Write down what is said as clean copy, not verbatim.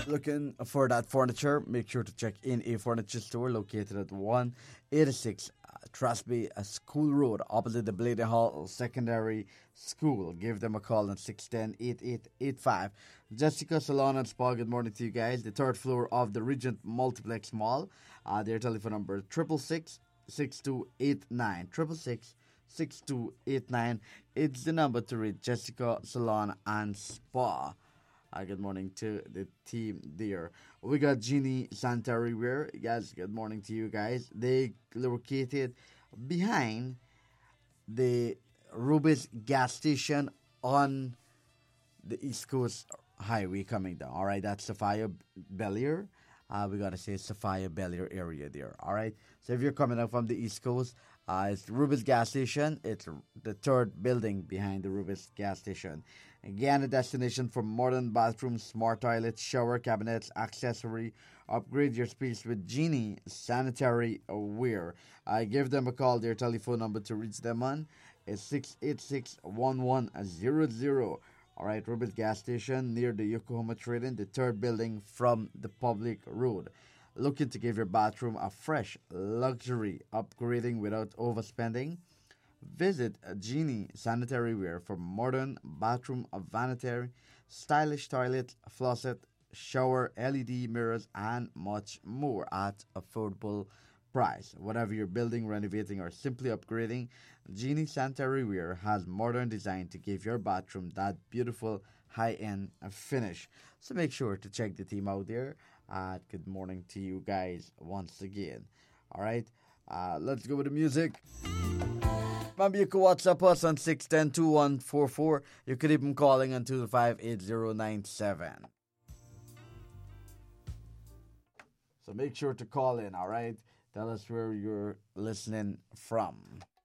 Looking for that furniture? Make sure to check in a furniture store located at 186 Trasby School Road, opposite the Blady Hall Secondary School. Give them a call on 610-8885. Jessica Salon and Spa, good morning to you guys. The third floor of the Regent Multiplex Mall. Their telephone number 666-6289. 666-6289. It's the number to reach Jessica Salon and Spa. Good morning to the team there. We got Genie Sanitary Wear. Guys, good morning to you guys. They located behind the Rubis gas station on the East Coast Highway coming down. All right, that's Sophia Bellier. We got to say Sophia Bellier area there. All right, so if you're coming up from the East Coast, it's Rubis gas station. It's the third building behind the Rubis gas station. Again, a destination for modern bathrooms, smart toilets, shower cabinets, accessory. Upgrade your space with Genie Sanitary Wear. Give them a call. Their telephone number to reach them on is 686-1100. All right, Rubis gas station near the Yokohama Trading, the third building from the public road. Looking to give your bathroom a fresh luxury upgrading without overspending? Visit Genie Sanitary Wear for modern bathroom vanity, stylish toilet, faucet, shower, LED mirrors, and much more at affordable price. Whatever you're building, renovating, or simply upgrading, Genie Sanitary Wear has modern design to give your bathroom that beautiful high-end finish. So make sure to check the team out there. Good morning to you guys once again. All right, let's go with the music. Remember, you can WhatsApp us on 610-2144. You could even calling on 205-8097. So make sure to call in, all right? Tell us where you're listening from.